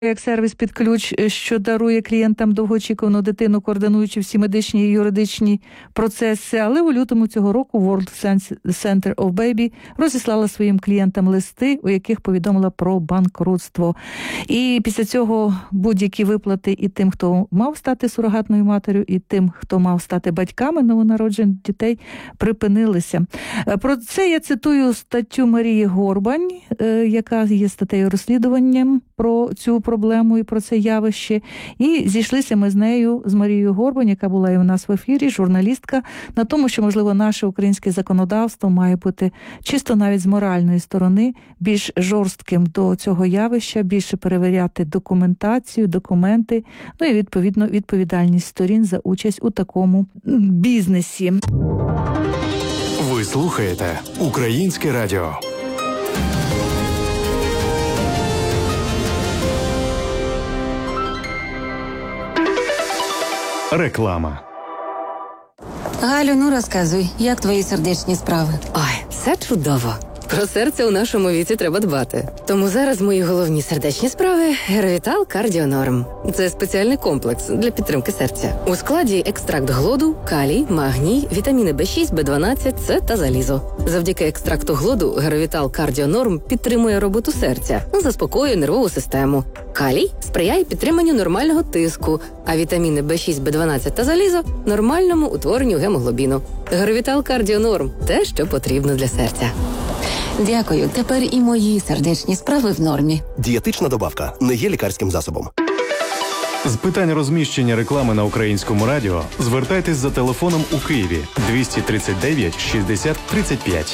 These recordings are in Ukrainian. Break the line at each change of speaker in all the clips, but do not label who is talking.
як сервіс під ключ, що дарує клієнтам довгоочікувану дитину, координуючи всі медичні і юридичні процеси. Але у лютому цього року World Center of Baby розіслала своїм клієнтам листи, у яких повідомила про банкрутство. І після цього будь-які виплати і тим, хто мав стати сурогатною матір'ю, і тим, хто мав стати батьками новонароджених дітей, припинилися. Про це я цитую статтю Марії Горбань, яка є статтею розслідуванням про цю проблему і про це явище. І зійшлися ми з нею, з Марією Горбань, яка була і у нас в ефірі, журналістка, на тому, що, можливо, наше українське законодавство має бути чисто навіть з моральної сторони більш жорстким до цього явища, більше перевіряти документацію, документи, ну і, відповідно, відповідальність сторін за участь у такому бізнесі.
Ви слухаєте Українське радіо. Реклама.
Галю, ну розказуй, як твої сердечні справи?
Ой, все чудово. Про серце у нашому віці треба дбати. Тому зараз мої головні сердечні справи – Геровітал Кардіонорм. Це спеціальний комплекс для підтримки серця. У складі екстракт глоду, калій, магній, вітаміни В6, В12, С та залізо. Завдяки екстракту глоду Геровітал Кардіонорм підтримує роботу серця, заспокоює нервову систему. Калій сприяє підтриманню нормального тиску, а вітаміни В6, В12 та залізо – нормальному утворенню гемоглобіну. Геровітал Кардіонорм – те, що потрібно для серця.
Дякую, тепер і мої сердечні справи в нормі.
Дієтична добавка не є лікарським засобом.
З питань розміщення реклами на Українському радіо звертайтесь за телефоном у Києві 239 60 35.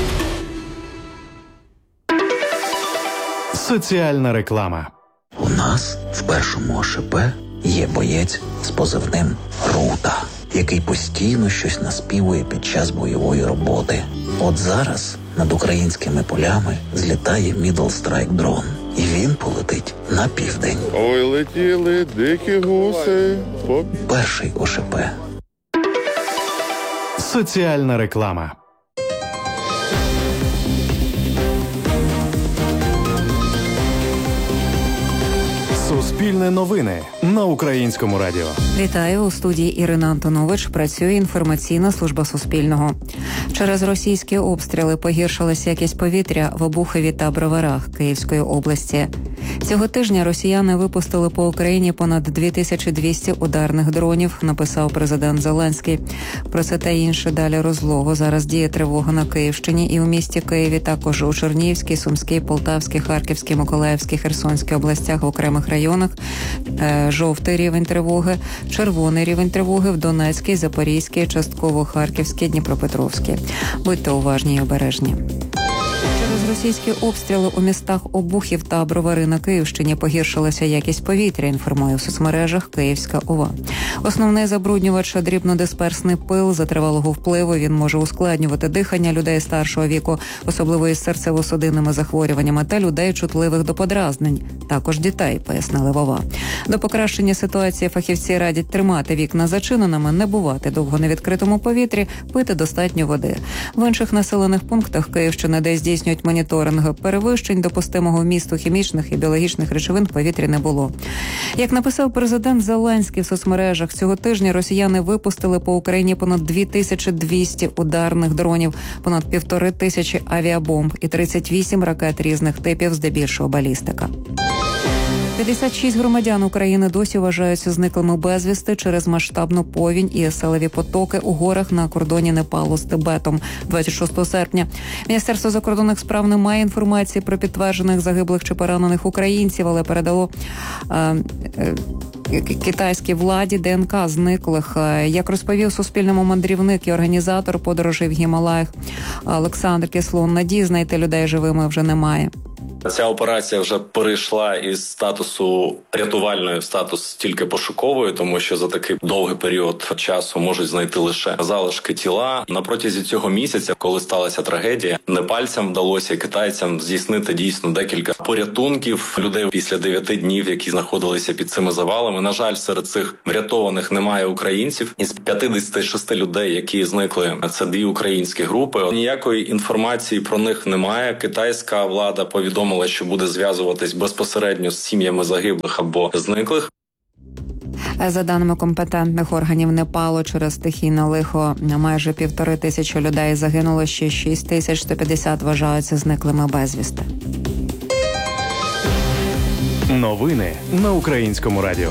Соціальна реклама.
У нас в першому ОШП є боєць з позивним «Рута», який постійно щось наспівує під час бойової роботи. От зараз над українськими полями злітає Middle Strike дрон, і він полетить на південь.
Ой, летіли дикі гуси.
Перший ОШП.
Соціальна реклама. Суспільне новини на Українському радіо.
Вітаю, у студії Ірина Антонович. Працює інформаційна служба Суспільного. Через російські обстріли погіршилася якість повітря в Обухові та Броварах Київської області. Цього тижня росіяни випустили по Україні понад 2200 ударних дронів, написав президент Зеленський. Про це та інше далі розлого. Зараз діє тривога на Київщині і у місті Києві, також у Чернігівській, Сумській, Полтавській, Харківській, Миколаївській, Херсонській областях, в окремих районах. Жовтий рівень тривоги, червоний рівень тривоги в Донецькій, Запорізькій, частково Харківській, Дніпропетровській. Будьте уважні і обережні. Через російські обстріли у містах Обухів та Бровари на Київщині погіршилася якість повітря, інформує в соцмережах Київська ОВА. Основний забруднювач – дрібнодисперсний пил. За тривалого впливу він може ускладнювати дихання людей старшого віку, особливо із серцево-судинними захворюваннями, та людей, чутливих до подразнень, також дітей, пояснили в ОВА. До покращення ситуації фахівці радять тримати вікна зачиненими, не бувати довго на відкритому повітрі, пити достатньо води. В інших населених пунктах Київщини, де здійснюють моніторинг перевищень допустимого вмісту хімічних і біологічних речовин, в повітрі не було. Як написав президент Зеленський в соцмережах, цього тижня росіяни випустили по Україні понад 2200 ударних дронів, понад 1500 авіабомб і 38 ракет різних типів, здебільшого балістика. 56 громадян України досі вважаються зниклими безвісти через масштабну повінь і селеві потоки у горах на кордоні Непалу з Тибетом 26 серпня. Міністерство закордонних справ не має інформації про підтверджених загиблих чи поранених українців, але передало китайській владі ДНК зниклих. Як розповів Суспільному мандрівник і організатор подорожей в Гімалаях Олександр Кислун, надії знайти людей живими вже немає.
Ця операція вже перейшла із статусу рятувальної в статус тільки пошукової, тому що за такий довгий період часу можуть знайти лише залишки тіла. На протязі цього місяця, коли сталася трагедія, непальцям вдалося китайцям здійснити дійсно декілька порятунків людей після 9 днів, які знаходилися під цими завалами. На жаль, серед цих врятованих немає українців. Із 56 людей, які зникли, це 2 українські групи. Ніякої інформації про них немає. Китайська влада повідомила повідомила, що буде зв'язуватись безпосередньо з сім'ями загиблих або зниклих.
За даними компетентних органів Непалу, через стихійне лихо майже 1500 людей загинуло, ще 6150 вважаються зниклими безвісти.
Новини на Українському радіо.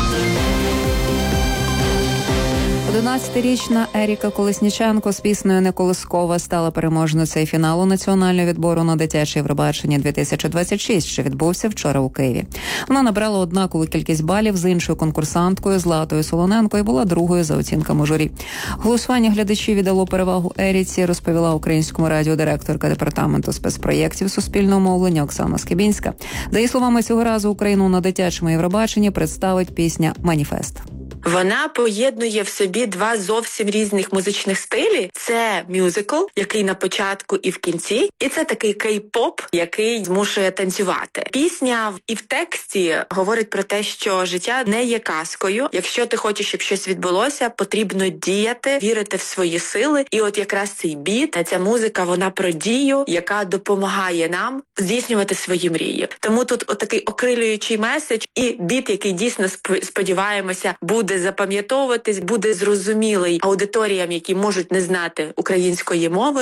11-річна Еріка Колесніченко з піснею «Не колискова» стала переможницею фіналу національного відбору на дитяче Євробачення 2026, що відбувся вчора у Києві. Вона набрала однакову кількість балів з іншою конкурсанткою Златою Солоненко і була другою за оцінками журі. Голосування глядачів віддало перевагу Еріці, розповіла Українському радіо директорка департаменту спецпроєктів суспільного мовлення Оксана Скибінська. За її словами, цього разу Україну на дитячому Євробаченні представить пісня «Маніфест».
Вона поєднує в собі два зовсім різних музичних стилі. Це мюзикл, який на початку і в кінці, і це такий кей-поп, який змушує танцювати. Пісня і в тексті говорить про те, що життя не є казкою. Якщо ти хочеш, щоб щось відбулося, потрібно діяти, вірити в свої сили. І от якраз цей біт, ця музика, вона про дію, яка допомагає нам здійснювати свої мрії. Тому тут отакий окрилюючий меседж і біт, який дійсно, сподіваємося, буде запам'ятовуватись, буде зрозумілий аудиторіям, які можуть не знати української мови.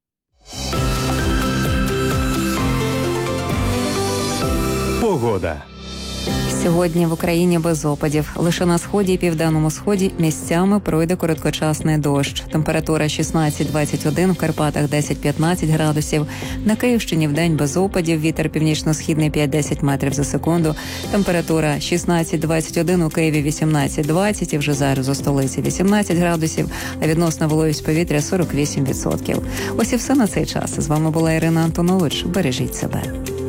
Погода.
Сьогодні в Україні без опадів. Лише на сході і південному сході місцями пройде короткочасний дощ. Температура 16-21, в Карпатах 10-15 градусів. На Київщині вдень без опадів, вітер північно-східний 5-10 метрів за секунду. Температура 16-21, у Києві 18-20 і вже зараз у столиці 18 градусів, а відносна вологість повітря 48%. Ось і все на цей час. З вами була Ірина Антонович. Бережіть себе.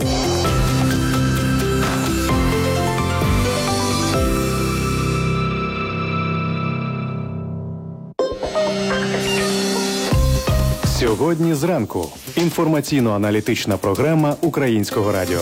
Сьогодні зранку. Інформаційно-аналітична програма Українського радіо.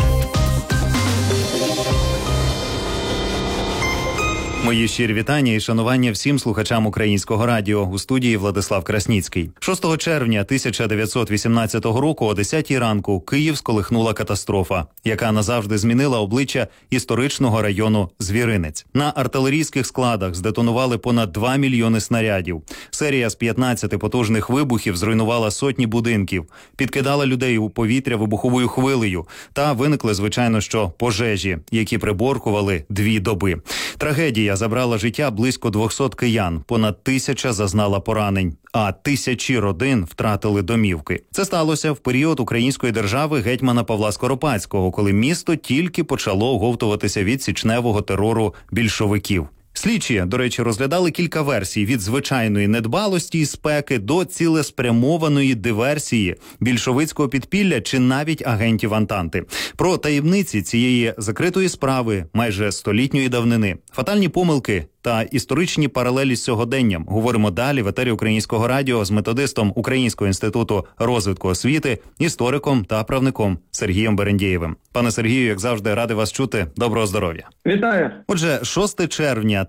Мої щирі вітання і шанування всім слухачам Українського радіо. У студії Владислав Красніцький. 6 червня 1918 року о 10-й ранку Київ сколихнула катастрофа, яка назавжди змінила обличчя історичного району Звіринець. На артилерійських складах здетонували понад 2 мільйони снарядів. Серія з 15 потужних вибухів зруйнувала сотні будинків, підкидала людей у повітря вибуховою хвилею та виникли, звичайно, що пожежі, які приборкували 2 доби. Трагедія забрала життя близько 200 киян, понад 1000 зазнала поранень, а тисячі родин втратили домівки. Це сталося в період української держави гетьмана Павла Скоропадського, коли місто тільки почало оговтуватися від січневого терору більшовиків. Слідчі, до речі, розглядали кілька версій – від звичайної недбалості і спеки до цілеспрямованої диверсії, більшовицького підпілля чи навіть агентів Антанти. Про таємниці цієї закритої справи майже столітньої давнини, фатальні помилки та історичні паралелі з сьогоденням говоримо далі в етері Українського радіо з методистом Українського інституту розвитку освіти, істориком та правником Сергієм Берендєєвим. Пане Сергію, як завжди, радий вас чути. Доброго здоров'я.
Вітаю.
Отже, 6 червня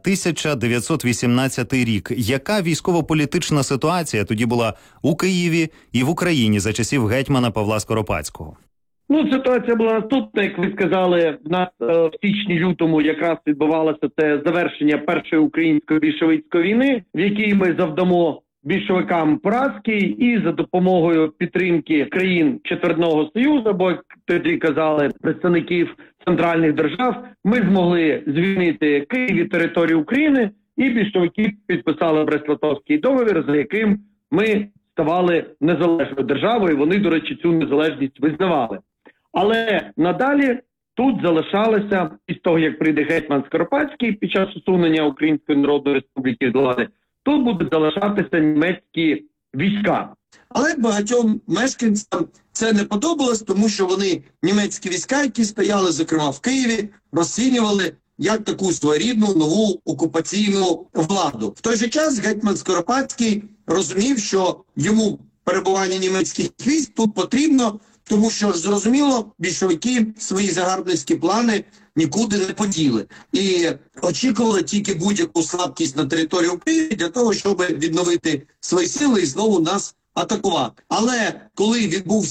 1918 рік. Яка військово-політична ситуація тоді була у Києві і в Україні за часів гетьмана Павла Скоропадського?
Ситуація була наступна, як ви сказали, в січні-лютому якраз відбувалося це завершення Першої української більшовицької війни, в якій ми завдамо більшовикам поразки і за допомогою підтримки країн Четвертного Союзу, або, як тоді казали, представників центральних держав, ми змогли звільнити Київ і територію України, і більшовики підписали Брест-Литовський договір, за яким ми ставали незалежною державою, вони, до речі, цю незалежність визнавали. Але надалі тут залишалося, після того, як прийде гетьман Скоропадський під час усунення Української Народної Республіки з влади, тут будуть залишатися німецькі війська.
Але багатьом мешканцям це не подобалось, тому що вони німецькі війська, які стояли, зокрема, в Києві, розцінювали як таку своєрідну нову окупаційну владу. В той же час гетьман Скоропадський розумів, що йому перебування німецьких військ тут потрібно, тому що, зрозуміло, більшовики свої загарбницькі плани нікуди не поділи. І очікували тільки будь-яку слабкість на території України для того, щоб відновити свої сили і знову нас атакувати. Але коли відбувся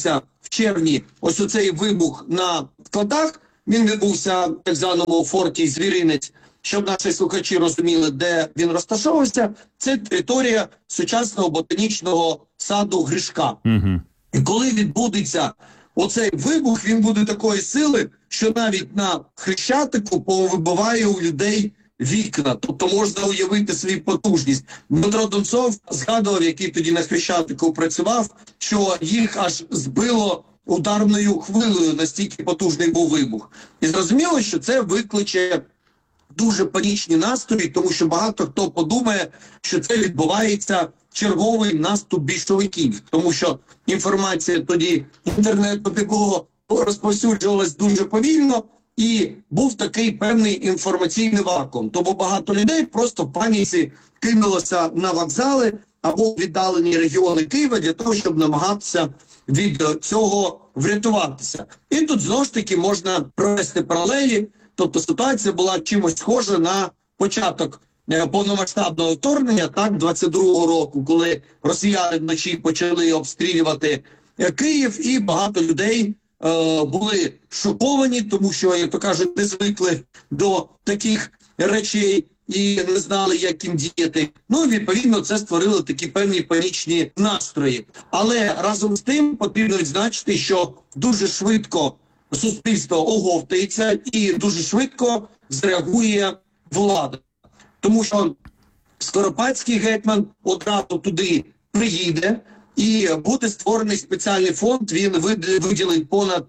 в червні ось оцей вибух на складах, він відбувся в так званому форті Звіринець, щоб наші слухачі розуміли, де він розташовувався, це територія сучасного ботанічного саду Гришка. І коли відбудеться оцей вибух, він буде такої сили, що навіть на Хрещатику повибиває у людей вікна. Тобто можна уявити свою потужність. Дмитро Донцов згадував, який тоді на Хрещатику працював, що їх аж збило ударною хвилею, настільки потужний був вибух. І зрозуміло, що це викличе дуже панічні настрої, тому що багато хто подумає, що це відбувається черговий наступ більшовиків, тому що інформація тоді інтернету такого розповсюджувалась дуже повільно, і був такий певний інформаційний вакуум. Тому багато людей просто в паніці кинулося на вокзали або віддалені регіони Києва для того, щоб намагатися від цього врятуватися. І тут знову ж таки можна провести паралелі. Тобто ситуація була чимось схожа на початок повномасштабного вторгнення, так, 22-го року, коли росіяни вночі почали обстрілювати Київ, і багато людей були шоковані, тому що, як то кажуть, не звикли до таких речей і не знали, як їм діяти. Ну, відповідно, це створило такі певні панічні настрої. Але разом з тим потрібно відзначити, що дуже швидко суспільство оговтається і дуже швидко зреагує влада. Тому що Скоропадський гетьман одразу туди приїде і буде створений спеціальний фонд. Він виділить понад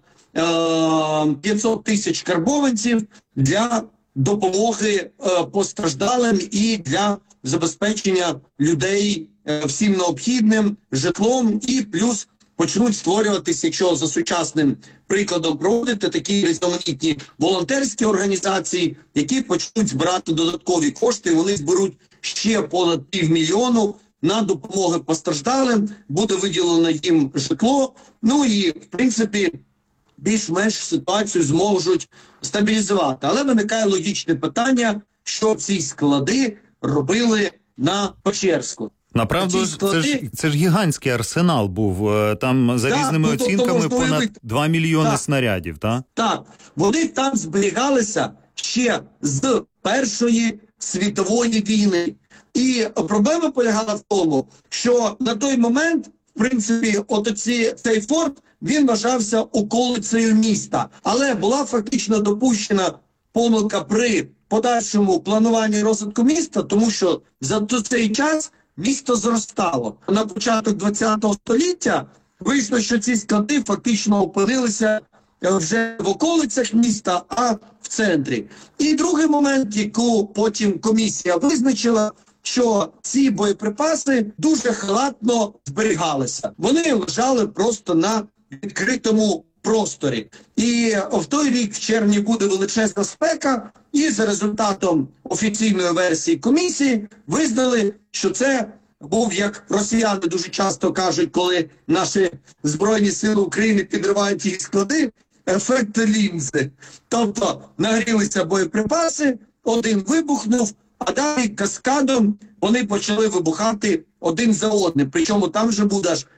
500 тисяч карбованців для допомоги постраждалим і для забезпечення людей всім необхідним житлом, і плюс почнуть створюватися, якщо за сучасним прикладом проводити, такі різноманітні волонтерські організації, які почнуть збирати додаткові кошти. Вони зберуть ще понад 500 000 на допомогу постраждалим, буде виділено їм житло, ну і, в принципі, більш-менш ситуацію зможуть стабілізувати. Але виникає логічне питання, що ці склади робили на Печерську.
Направду, це ж гігантський арсенал був, там за різними оцінками понад 2 мільйони снарядів, так?
Так, вони там зберігалися ще з Першої світової війни. І проблема полягала в тому, що на той момент, в принципі, цей форт, він вважався околицею міста. Але була фактично допущена помилка при подальшому плануванні розвитку міста, тому що за цей час місто зростало. На початок ХХ століття вийшло, що ці склади фактично опинилися вже в околицях міста, а в центрі. І другий момент, яку потім комісія визначила, що ці боєприпаси дуже халатно зберігалися. Вони лежали просто на відкритому просторі. І в той рік, в червні, буде величезна спека, і за результатом офіційної версії комісії визнали, що це був, як росіяни дуже часто кажуть, коли наші Збройні Сили України підривають їх склади, ефект лінзи. Тобто нагрілися боєприпаси, один вибухнув, а далі каскадом вони почали вибухати один за одним. Причому там вже буде аж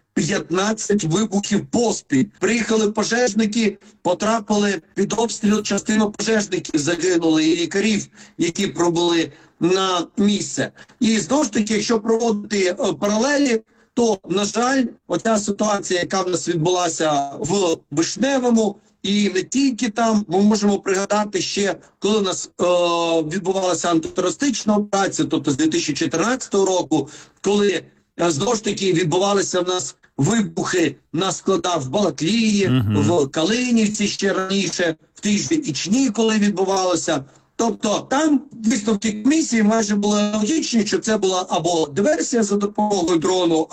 15 вибухів поспіль. Приїхали пожежники, потрапили під обстріл, частину пожежників загинули і лікарів, які пробули на місце. І знову ж таки, якщо проводити паралелі, то, на жаль, оця ситуація, яка в нас відбулася в Вишневому, і не тільки там, ми можемо пригадати ще, коли у нас відбувалася антитерористична операція, тобто з 2014 року, коли знову ж таки відбувалися в нас вибухи на складах в Балаклії, в Калинівці ще раніше, в тій ж Ічні, коли відбувалося. Тобто там висновки комісії майже були логічні, що це була або диверсія за допомогою дрону,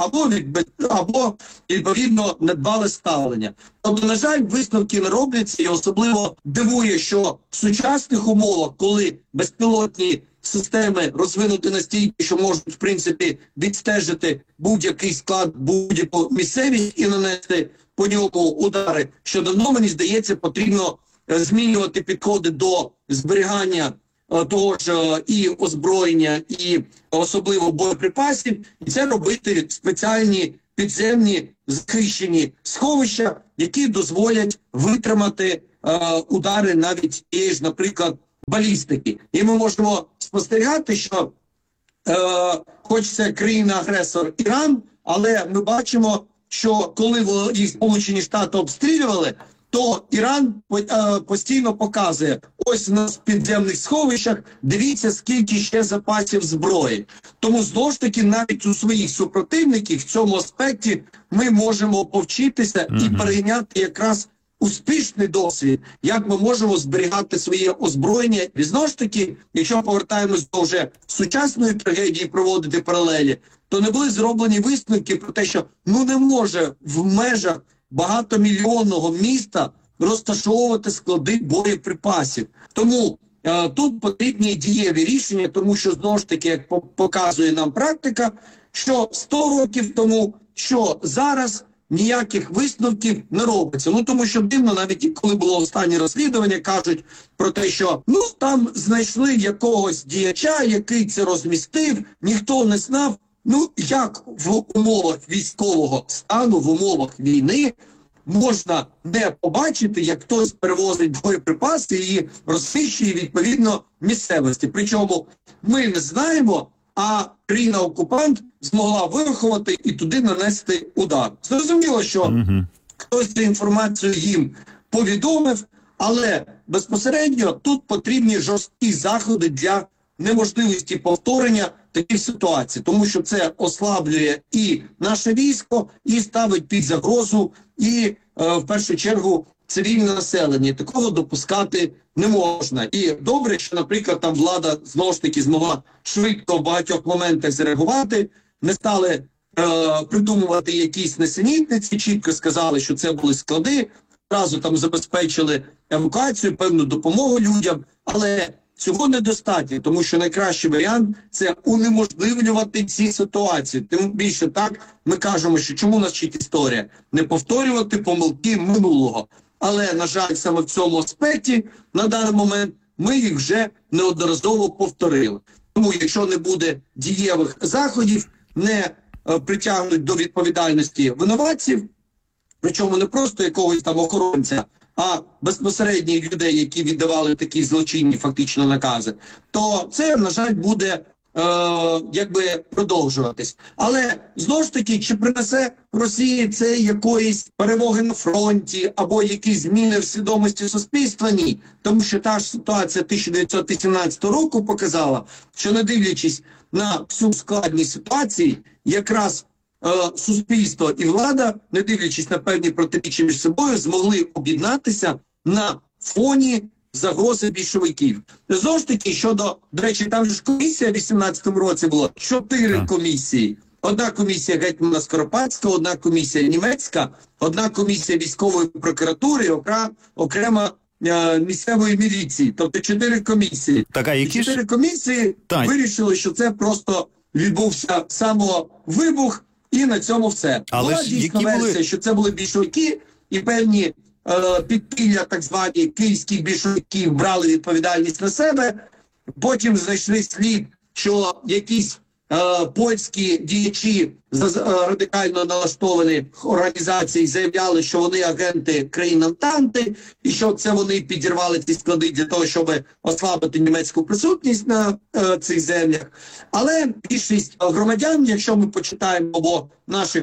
або відповідно недбале ставлення. Тобто, на жаль, висновки не робляться, і особливо дивує, що в сучасних умовах, коли безпілотні системи розвинуті настільки, що можуть, в принципі, відстежити будь-який склад, будь-яку місцевість і нанести по ньому удари, що давно, мені здається, потрібно змінювати підходи до зберігання того ж і озброєння, і особливо боєприпасів, і це робити спеціальні підземні захищені сховища, які дозволять витримати удари навіть тієї ж, наприклад, балістики. І ми можемо спостерігати, що хоч це країна-агресор Іран, але ми бачимо, що коли їх Сполучені Штати обстрілювали, то Іран постійно показує, ось у нас в підземних сховищах, дивіться, скільки ще запасів зброї. Тому, знову ж таки, навіть у своїх супротивників в цьому аспекті ми можемо повчитися і перейняти якраз успішний досвід, як ми можемо зберігати своє озброєння. І знову ж таки, якщо повертаємось до вже сучасної трагедії, проводити паралелі, то не були зроблені висновки про те, що не може в межах багатомільйонного міста розташовувати склади боєприпасів. Тому тут потрібні дієві рішення, тому що, знову ж таки, як показує нам практика, що 100 років тому, що зараз ніяких висновків не робиться. Тому що дивно, навіть коли було останнє розслідування, кажуть про те, що там знайшли якогось діяча, який це розмістив, ніхто не знав. Як в умовах військового стану, в умовах війни можна не побачити, як хтось перевозить боєприпаси і розміщує відповідно місцевості. Причому ми не знаємо, а країна-окупант змогла вирахувати і туди нанести удар. Зрозуміло, що хтось цю інформацію їм повідомив, але безпосередньо тут потрібні жорсткі заходи для неможливості повторення таких ситуацій, тому що це ослаблює і наше військо, і ставить під загрозу, і в першу чергу цивільне населення. Такого допускати не можна. І добре, що, наприклад, там влада знову ж таки змогла швидко в багатьох моментах зреагувати, не стали придумувати якісь несенітниці, чітко сказали, що це були склади, одразу там забезпечили евакуацію, певну допомогу людям, але цього недостатньо, тому що найкращий варіант – це унеможливлювати ці ситуації. Тим більше так ми кажемо, що чому нас вчить історія? Не повторювати помилки минулого. Але, на жаль, саме в цьому аспекті на даний момент ми їх вже неодноразово повторили. Тому якщо не буде дієвих заходів, не притягнуть до відповідальності винуватців, причому не просто якогось там охоронця, а безпосередньо людей, які віддавали такі злочинні фактично накази, то це, на жаль, буде продовжуватись. Але, знову ж таки, чи принесе Росії це якоїсь перемоги на фронті або якісь зміни в свідомості суспільства? Ні. Тому що та ж ситуація 1918 року показала, що не дивлячись на всю складність ситуації, якраз суспільство і влада, не дивлячись на певні протиріччя між собою, змогли об'єднатися на фоні загрози більшовиків. Знову ж таки, до речі, там ж комісія в 18-му році було 4 комісії. Одна комісія гетьмана Скоропадського, одна комісія німецька, одна комісія військової прокуратури, окрема місцевої міліції. Тобто 4 комісії. І 4 комісії вирішили, що це просто відбувся самовибух, і на цьому все. Була дійсно версія, що це були більшовики, і певні підпілля, так звані київських більшовиків, брали відповідальність на себе. Потім знайшли слід, що якісь польські діячі радикально налаштовані організації заявляли, що вони агенти країн Антанти, і що це вони підірвали ці склади для того, щоб ослабити німецьку присутність на цих землях. Але більшість громадян, якщо ми почитаємо або наших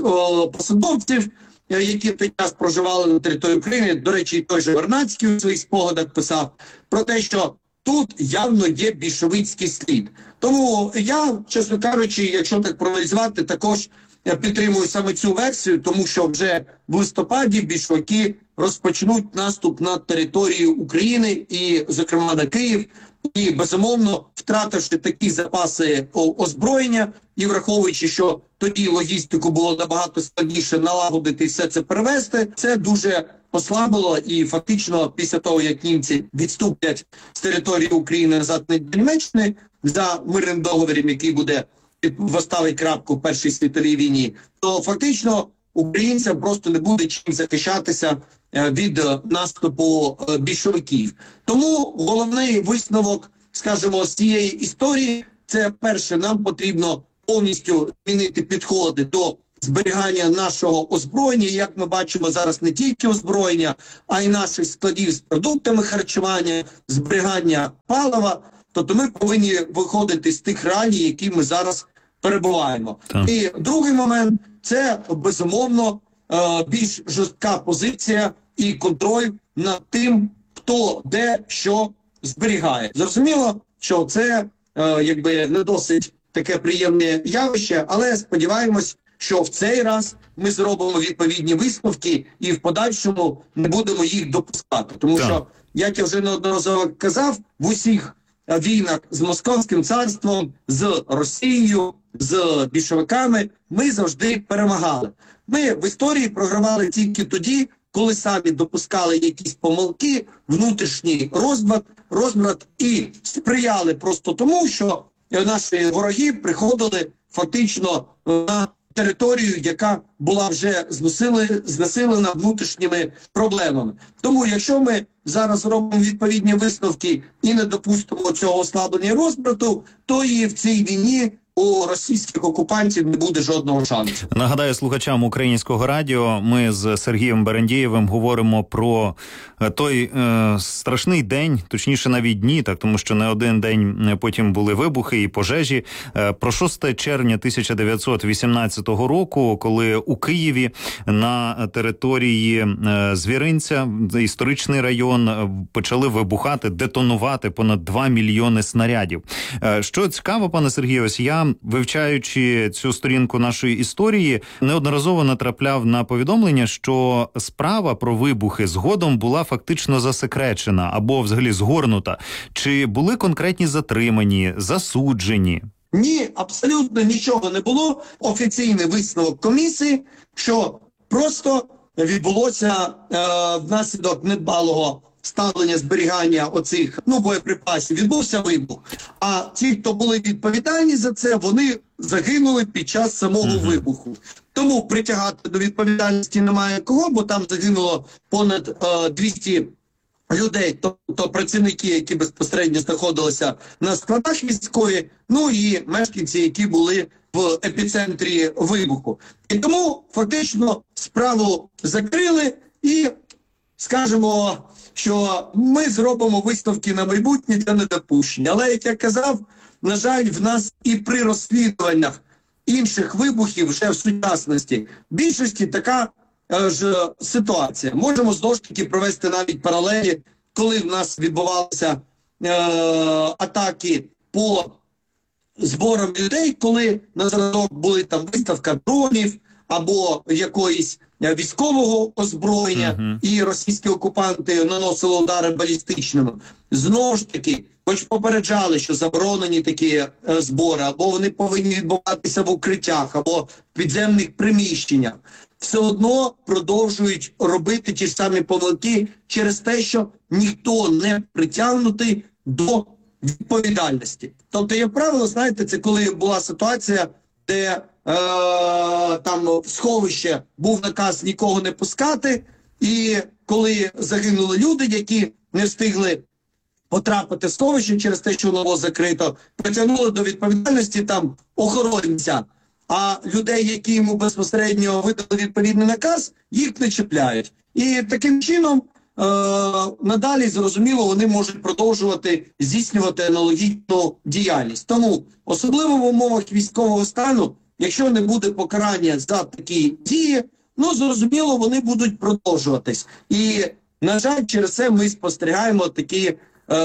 посадовців, які в той час проживали на території України, до речі, той же Вернадський у своїх спогадах писав про те, що тут явно є більшовицький слід. Тому я, чесно кажучи, якщо так проаналізувати, також підтримую саме цю версію, тому що вже в листопаді більшовики розпочнуть наступ на територію України і, зокрема, на Київ. І, безумовно, втративши такі запаси озброєння і враховуючи, що тоді логістику було набагато складніше налагодити і все це перевести, це дуже послабило, і фактично після того, як німці відступлять з території України назад на Німеччини за мирним договором, який буде поставить крапку в Першій світовій війні, то фактично українцям просто не буде чим захищатися від наступу більшовиків. Тому головний висновок, скажімо, з цієї історії – це перше, нам потрібно повністю змінити підходи до зберігання нашого озброєння. І, як ми бачимо зараз, не тільки озброєння, а й наших складів з продуктами харчування, зберігання палива, тобто ми повинні виходити з тих реалій, які ми зараз перебуваємо.
Так.
І другий момент – це, безумовно, більш жорстка позиція і контроль над тим, хто де що зберігає. Зрозуміло, що це якби не досить таке приємне явище, але сподіваємось, що в цей раз ми зробимо відповідні висновки і в подальшому не будемо їх допускати. Тому що, як я вже неодноразово казав, в усіх війнах з Московським царством, з Росією, з більшовиками ми завжди перемагали. Ми в історії програвали тільки тоді, коли самі допускали якісь помилки, внутрішній розбрат і сприяли просто тому, що наші вороги приходили фактично на територію, яка була вже знесилена внутрішніми проблемами. Тому, якщо ми зараз робимо відповідні висновки і не допустимо цього ослаблення розбрату, то і в цій війні у російських окупантів не буде жодного шансу.
Нагадаю слухачам Українського радіо, ми з Сергієм Берендієвим говоримо про той страшний день, точніше навіть дні, так, тому що не один день потім були вибухи і пожежі. Про 6 червня 1918 року, коли у Києві на території Звіринця, історичний район, почали вибухати, детонувати понад 2 мільйони снарядів. Що цікаво, пане Сергію, ось я, вивчаючи цю сторінку нашої історії, неодноразово натрапляв на повідомлення, що справа про вибухи згодом була фактично засекречена або взагалі згорнута. Чи були конкретні затримані, засуджені?
Ні, абсолютно нічого не було. Офіційний висновок комісії, що просто відбулося внаслідок недбалого ставлення зберігання оцих боєприпасів, відбувся вибух. А ті, хто були відповідальні за це, вони загинули під час самого вибуху. Тому притягати до відповідальності немає кого, бо там загинуло понад 200 людей, тобто працівники, які безпосередньо знаходилися на складах військові, і мешканці, які були в епіцентрі вибуху. І тому фактично справу закрили і, скажімо, що ми зробимо висновки на майбутнє для недопущення. Але, як я казав, на жаль, в нас і при розслідуваннях інших вибухів вже в сучасності в більшості така ж ситуація. Можемо знову ж таки провести навіть паралелі, коли в нас відбувалися атаки по зборам людей, коли на зразок були там виставка дронів або якоїсь військового озброєння, і російські окупанти наносили удари балістичними. Знову ж таки, хоч попереджали, що заборонені такі збори, або вони повинні відбуватися в укриттях, або в підземних приміщеннях, все одно продовжують робити ті ж самі помилки через те, що ніхто не притягнутий до відповідальності. Тобто, як правило, знаєте, це коли була ситуація, де там в сховище був наказ нікого не пускати, і коли загинули люди, які не встигли потрапити в сховище через те, що воно було закрито, притягнули до відповідальності там охоронця, а людей, які йому безпосередньо видали відповідний наказ, їх не чіпляють. І таким чином надалі, зрозуміло, вони можуть продовжувати здійснювати аналогічну діяльність. Тому, особливо в умовах військового стану, якщо не буде покарання за такі дії, зрозуміло, вони будуть продовжуватись. І, на жаль, через це ми спостерігаємо такі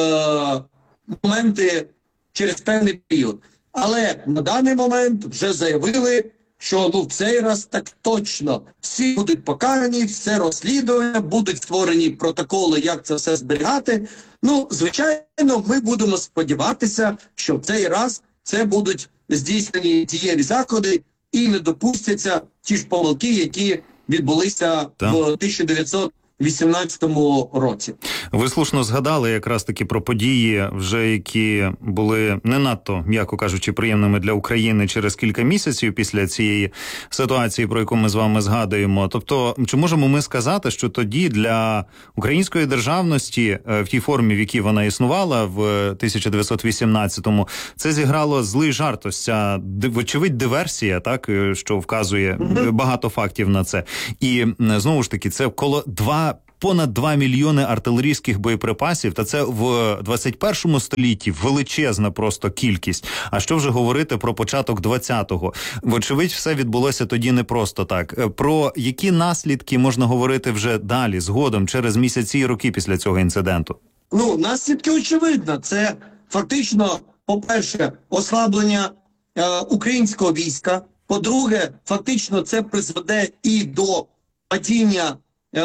моменти через певний період. Але на даний момент вже заявили, що в цей раз так точно всі будуть покарані, все розслідування, будуть створені протоколи, як це все зберігати. Звичайно, ми будемо сподіватися, що в цей раз це будуть здійснені дієві заходи і не допустяться ті ж помилки, які відбулися в 2018 році.
Ви слушно згадали якраз таки про події, вже які були не надто, м'яко кажучи, приємними для України через кілька місяців після цієї ситуації, про яку ми з вами згадуємо. Тобто, чи можемо ми сказати, що тоді для української державності в тій формі, в якій вона існувала в 1918-му, це зіграло злий жарт, ось ця, вочевидь, диверсія, так, що вказує багато фактів на це. І, знову ж таки, це понад 2 мільйони артилерійських боєприпасів, та це в 21 столітті величезна просто кількість. А що вже говорити про початок 20-го? Вочевидь, все відбулося тоді не просто так. Про які наслідки можна говорити вже далі, згодом, через місяці і роки після цього інциденту?
Наслідки очевидно. Це фактично, по-перше, ослаблення українського війська. По-друге, фактично це призведе і до падіння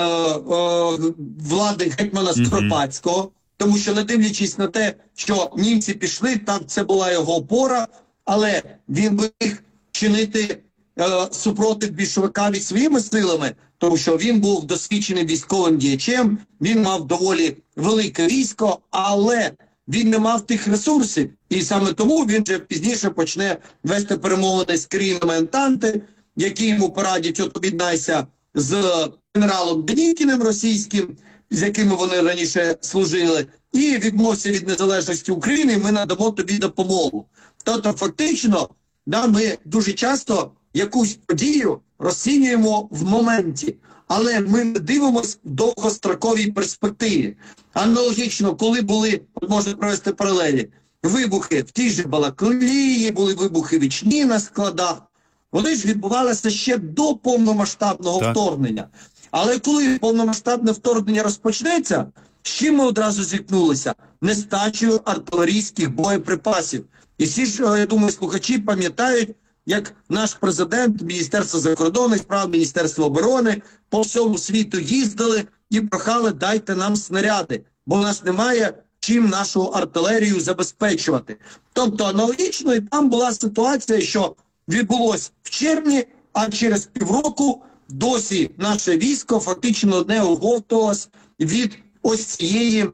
влади гетьмана Скоропадського, тому що, не дивлячись на те, що німці пішли, так це була його опора, але він міг чинити супротив більшовикам своїми силами, тому що він був досвідченим військовим діячем, він мав доволі велике військо, але він не мав тих ресурсів, і саме тому він вже пізніше почне вести перемовини з країнами Ентанти, які йому порадять: от об'єднайся з генералом Денікіним російським, з якими вони раніше служили, і відмовся від незалежності України, ми надамо тобі допомогу. Тобто фактично, ми дуже часто якусь подію розцінюємо в моменті, але ми не дивимося в довгостроковій перспективі. Аналогічно, коли були, можна провести паралелі, вибухи в тій же Балаклії, були вибухи в Ічні на складах, вони ж відбувалися ще до повномасштабного вторгнення. Але коли повномасштабне вторгнення розпочнеться, з чим ми одразу зіткнулися? Нестачею артилерійських боєприпасів. І всі ж, я думаю, слухачі пам'ятають, як наш президент, Міністерство закордонних справ, Міністерство оборони по всьому світу їздили і прохали: дайте нам снаряди, бо в нас немає чим нашу артилерію забезпечувати. Тобто аналогічно і там була ситуація, що відбулось в червні, а через півроку досі наше військо фактично не оговтувалось від ось цієї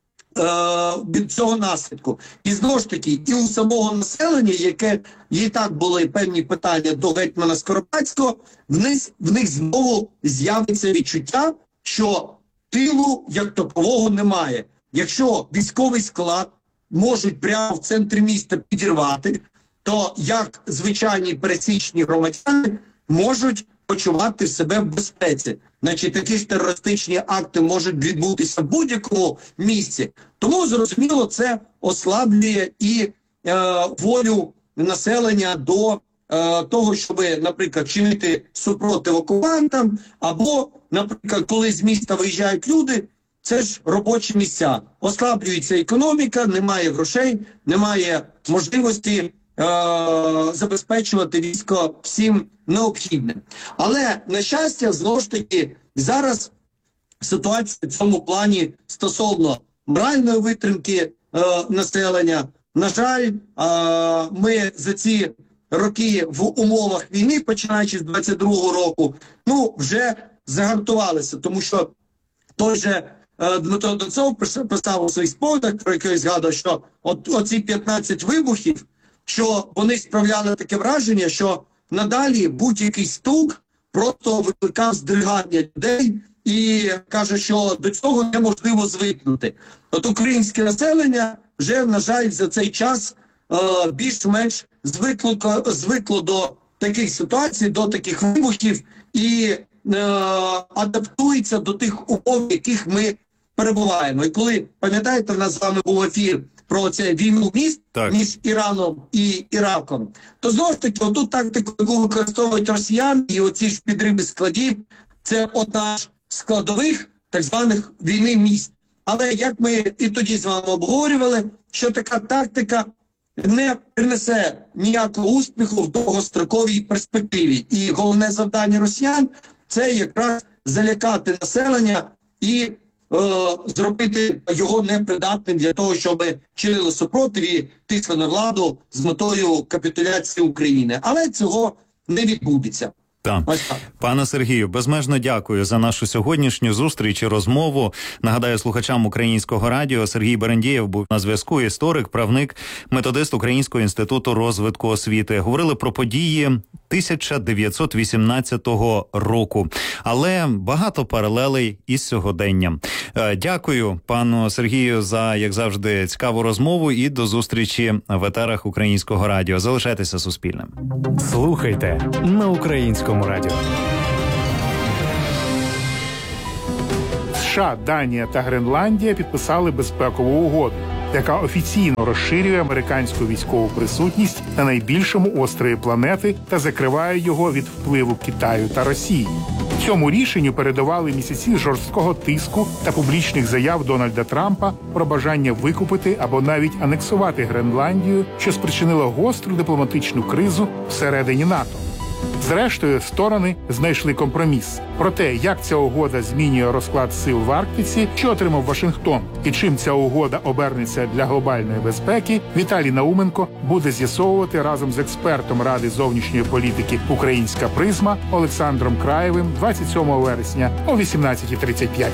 від цього наслідку. І знову ж таки, і у самого населення, яке і так були певні питання до гетьмана Скоропадського, в них знову з'явиться відчуття, що тилу як такового немає. Якщо військовий склад можуть прямо в центрі міста підірвати, то як звичайні пересічні громадяни можуть почувати себе в безпеці. Значить, такі ж терористичні акти можуть відбутися в будь-якому місці. Тому, зрозуміло, це ослаблює і волю населення до того, щоб, наприклад, чинити супротив окупантам, або, наприклад, коли з міста виїжджають люди, це ж робочі місця. Ослаблюється економіка, немає грошей, немає можливості забезпечувати військо всім необхідним. Але, на щастя, знову ж таки, зараз ситуація в цьому плані стосовно моральної витримки населення. На жаль, ми за ці роки в умовах війни, починаючи з 22-го року, вже загартувалися, тому що той же Дмитро Донцов писав у своїх сповідах, про який згадував, що оці 15 вибухів, що вони справляли таке враження, що надалі будь-який стук просто викликав здригання людей і каже, що до цього неможливо звикнути. От українське населення вже, на жаль, за цей час більш-менш звикло до таких ситуацій, до таких вибухів і адаптується до тих умов, в яких ми перебуваємо. І коли, пам'ятаєте, в нас з вами був ефір про це війну міст між Іраном і Іраком, то знову ж таки, отут тактику, яку використовують росіяни, і оці ж підриви складів, це одна з складових так званих війни міст. Але як ми і тоді з вами обговорювали, що така тактика не принесе ніякого успіху в довгостроковій перспективі. І головне завдання росіян – це якраз залякати населення і зробити його непридатним для того, щоб чинили супротив і тисли на владу з метою капітуляції України. Але цього не відбудеться.
Так. Пане Сергію, безмежно дякую за нашу сьогоднішню зустріч і розмову. Нагадаю слухачам Українського радіо, Сергій Берендєєв був на зв'язку, історик, правник, методист Українського інституту розвитку освіти. Говорили про події 1918 року, але багато паралелей із сьогоденням. Дякую пану Сергію за, як завжди, цікаву розмову і до зустрічі в етерах Українського радіо. Залишайтеся Суспільним.
Слухайте на Українському радіо.
США, Данія та Гренландія підписали безпекову угоду, яка офіційно розширює американську військову присутність на найбільшому острові планети та закриває його від впливу Китаю та Росії. Цьому рішенню передували місяці жорсткого тиску та публічних заяв Дональда Трампа про бажання викупити або навіть анексувати Гренландію, що спричинило гостру дипломатичну кризу всередині НАТО. Зрештою, сторони знайшли компроміс. Про те, як ця угода змінює розклад сил в Арктиці, що отримав Вашингтон, і чим ця угода обернеться для глобальної безпеки, Віталій Науменко буде з'ясовувати разом з експертом Ради зовнішньої політики «Українська призма» Олександром Краєвим 27 вересня о 18:35.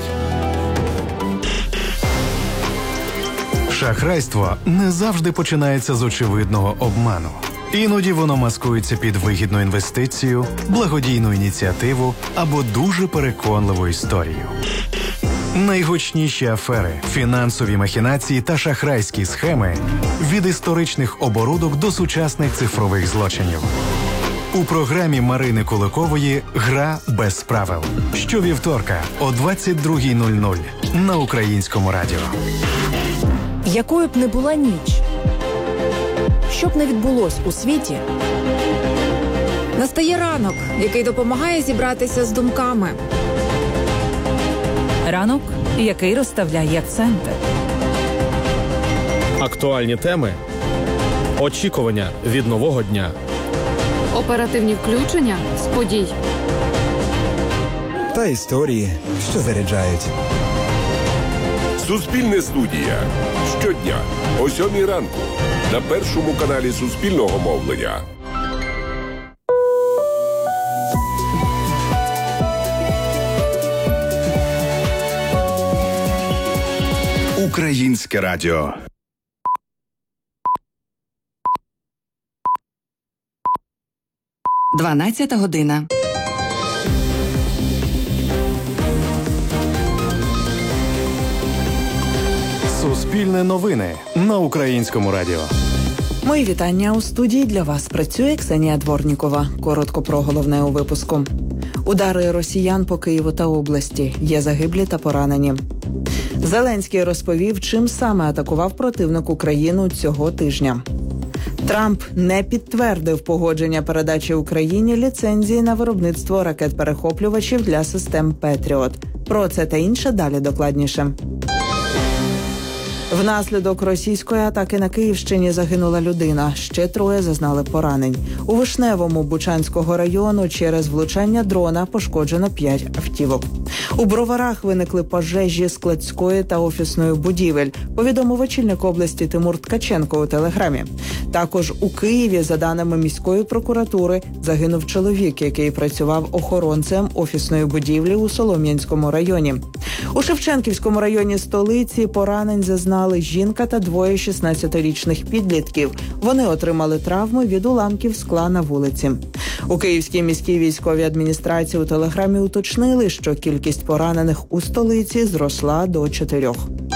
Шахрайство не завжди починається з очевидного обману. Іноді воно маскується під вигідну інвестицію, благодійну ініціативу або дуже переконливу історію. Найгучніші афери, фінансові махінації та шахрайські схеми від історичних оборудок до сучасних цифрових злочинів. У програмі Марини Куликової «Гра без правил». Щовівторка о 22:00 на Українському радіо.
Якою б не була ніч, що б не відбулось у світі,
настає ранок, який допомагає зібратися з думками.
Ранок, який розставляє акценти.
Актуальні теми, очікування від нового дня.
Оперативні включення з подій.
Та історії, що заряджають.
Суспільне студія. Щодня о 7:00 ранку на першому каналі Суспільного мовлення. Українське радіо.
Дванадцята година.
Суспільне новини на Українському радіо.
Мої вітання. У студії для вас працює Ксенія Дворнікова. Коротко про головне у випуску. Удари росіян по Києву та області. Є загиблі та поранені. Зеленський розповів, чим саме атакував противник Україну цього тижня. Трамп не підтвердив погодження передачі Україні ліцензії на виробництво ракет-перехоплювачів для систем «Петріот». Про це та інше далі докладніше. Внаслідок російської атаки на Київщині загинула людина. Ще 3 зазнали поранень. У Вишневому Бучанського району через влучання дрона пошкоджено 5 автівок. У Броварах виникли пожежі складської та офісної будівель, повідомив очільник області Тимур Ткаченко у Телеграмі. Також у Києві, за даними міської прокуратури, загинув чоловік, який працював охоронцем офісної будівлі у Солом'янському районі. У Шевченківському районі столиці поранень зазнали жінка та 2 16-річних підлітків. Вони отримали травми від уламків скла на вулиці. У Київській міській військовій адміністрації у Телеграмі уточнили, що кількість поранених у столиці зросла до 4.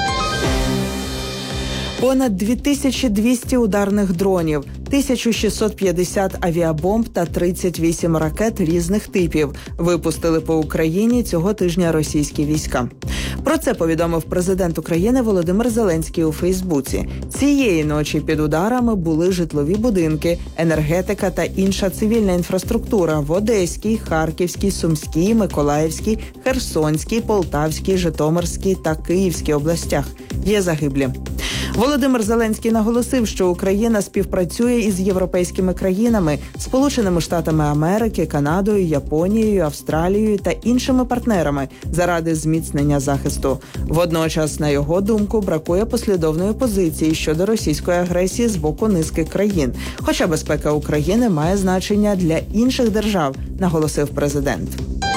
Понад 2200 ударних дронів, 1650 авіабомб та 38 ракет різних типів випустили по Україні цього тижня російські війська. Про це повідомив президент України Володимир Зеленський у Фейсбуці. Цієї ночі під ударами були житлові будинки, енергетика та інша цивільна інфраструктура в Одеській, Харківській, Сумській, Миколаївській, Херсонській, Полтавській, Житомирській та Київській областях. Є загиблі. Володимир Зеленський наголосив, що Україна співпрацює із європейськими країнами, Сполученими Штатами Америки, Канадою, Японією, Австралією та іншими партнерами заради зміцнення захисту. Водночас, на його думку, бракує послідовної позиції щодо російської агресії з боку низки країн. Хоча безпека України має значення для інших держав, наголосив президент.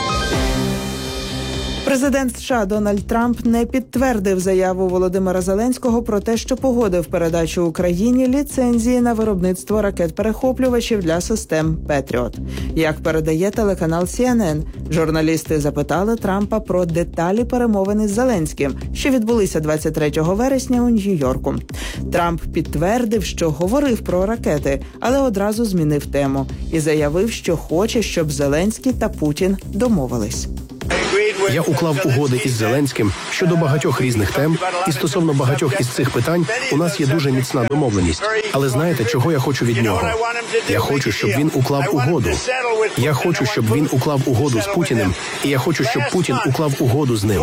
Президент США Дональд Трамп не підтвердив заяву Володимира Зеленського про те, що погодив передачу Україні ліцензії на виробництво ракет-перехоплювачів для систем «Петріот». Як передає телеканал CNN, журналісти запитали Трампа про деталі перемовин із Зеленським, що відбулися 23 вересня у Нью-Йорку. Трамп підтвердив, що говорив про ракети, але одразу змінив тему і заявив, що хоче, щоб Зеленський та Путін домовились.
Я уклав угоди із Зеленським щодо багатьох різних тем, і стосовно багатьох із цих питань у нас є дуже міцна домовленість. Але знаєте, чого я хочу від нього? Я хочу, щоб він уклав угоду. Я хочу, щоб він уклав угоду з Путіним, і я хочу, щоб Путін уклав угоду з ним.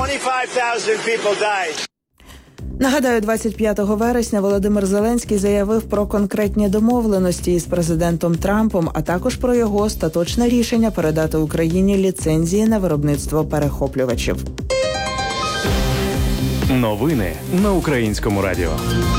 Нагадаю, 25 вересня Володимир Зеленський заявив про конкретні домовленості із президентом Трампом, а також про його остаточне рішення передати Україні ліцензії на виробництво перехоплювачів.
Новини на Українському радіо.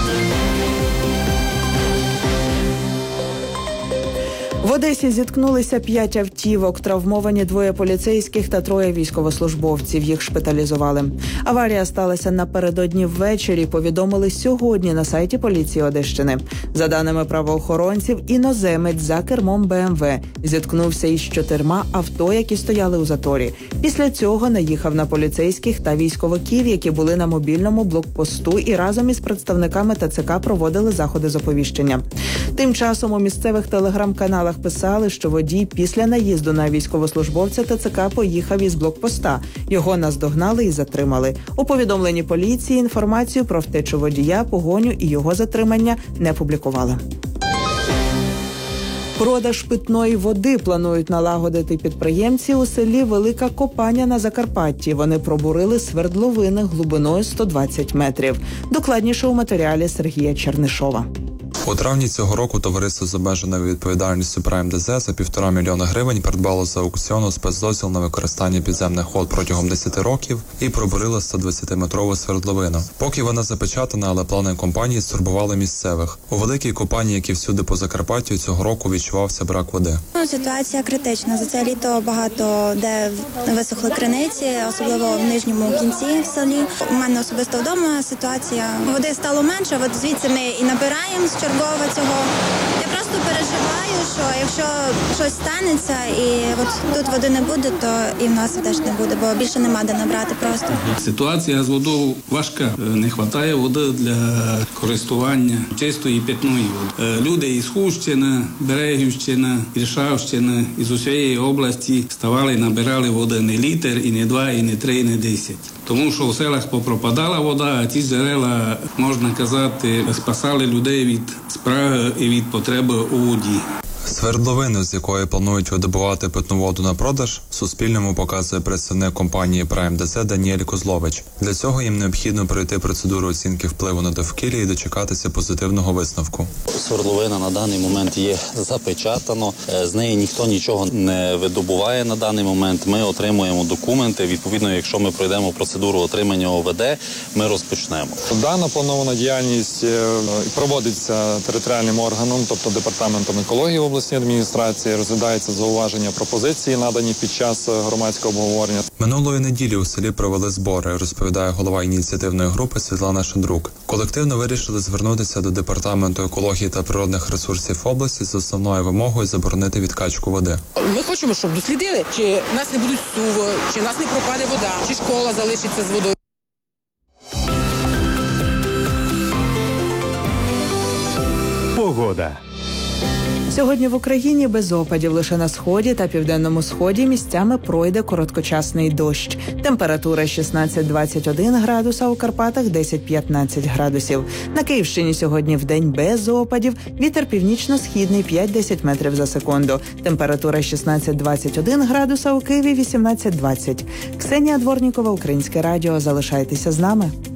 В Одесі зіткнулися 5 автівок, травмовані 2 поліцейських та 3 військовослужбовців. Їх шпиталізували. Аварія сталася напередодні ввечері, повідомили сьогодні на сайті поліції Одещини. За даними правоохоронців, іноземець за кермом БМВ зіткнувся із 4 авто, які стояли у заторі. Після цього наїхав на поліцейських та військовиків, які були на мобільному блокпосту і разом із представниками ТЦК проводили заходи з оповіщення. Тим часом у місцевих телеграм-каналах писали, що водій після наїзду на військовослужбовця ТЦК поїхав із блокпоста. Його наздогнали і затримали. У повідомленні поліції інформацію про втечу водія, погоню і його затримання не публікували. Продаж питної води планують налагодити підприємці у селі Велика Копаня на Закарпатті. Вони пробурили свердловини глибиною 120 метрів. Докладніше у матеріалі Сергія Чернишова.
У травні цього року товариство з обмеженою відповідальністю Prime DZ за 1,5 мільйона гривень придбало за аукціону спецдозвіл на використання підземних вод протягом 10 років і пробурило 120-метрову свердловину. Поки вона запечатана, але плани компанії стурбували місцевих. У Великій Копані, як і всюди по Закарпаттю, цього року відчувався брак води.
Ситуація критична. За це літо багато де висохли криниці, особливо в нижньому кінці в селі. У мене особисто вдома ситуація. Води стало менше, от звідси ми і набираємо з чергово цього. Я просто переживаю, що якщо щось станеться і от тут води не буде, то і в нас теж не буде, бо більше нема де набрати просто.
Ситуація з водою важка. Не вистачає води для користування чистої питної води. Люди із Хустина, Берегівщина, Іршавщина, із усієї області ставали, набирали води не літр, і не 2, і не 3, і не 10. Тому що в селах попропадала вода, а ті джерела, можна казати, спасали людей від спраги і від потреби у воді.
Свердловину, з якої планують видобувати питну воду на продаж, Суспільному показує представник компанії Prime DZ Даніель Козлович. Для цього їм необхідно пройти процедуру оцінки впливу на довкілля і дочекатися позитивного висновку.
Свердловина на даний момент є запечатано, з неї ніхто нічого не видобуває на даний момент. Ми отримуємо документи, відповідно, якщо ми пройдемо процедуру отримання ОВД, ми розпочнемо.
Дана планована діяльність проводиться територіальним органом, тобто департаментом екології обласній адміністрації, розглядаються зауваження, пропозиції, надані під час громадського обговорення.
Минулої неділі у селі провели збори, розповідає голова ініціативної групи Світлана Шандрук. Колективно вирішили звернутися до департаменту екології та природних ресурсів області з основною вимогою заборонити відкачку води.
Ми хочемо, щоб дослідили, чи в нас не будуть суви, чи в нас не пропаде вода, чи школа залишиться з водою.
Погода.
Сьогодні в Україні без опадів. Лише на сході та південному сході місцями пройде короткочасний дощ. Температура 16-21 градус, а у Карпатах 10-15 градусів. На Київщині сьогодні вдень без опадів. Вітер північно-східний 5-10 метрів за секунду. Температура 16-21 градус, а у Києві 18-20. Ксенія Дворнікова, Українське радіо. Залишайтеся з нами.